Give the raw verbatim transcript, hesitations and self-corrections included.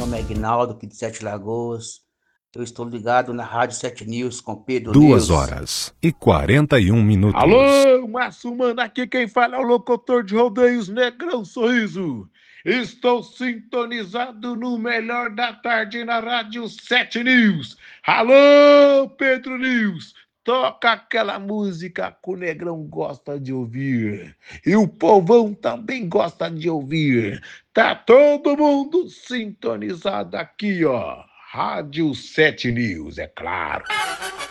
nome é Aguinaldo, aqui de Sete Lagoas. Eu estou ligado na Rádio Sete News com Pedro Duas News. horas e quarenta e um minutos. Alô, Márcio Mano, aqui quem fala é o locutor de rodeios Negrão Sorriso. Estou sintonizado no melhor da tarde na Rádio Sete News. Alô, Pedro News, toca aquela música que o Negrão gosta de ouvir. E o povão também gosta de ouvir. Tá todo mundo sintonizado aqui, ó. Rádio Sete News, é claro.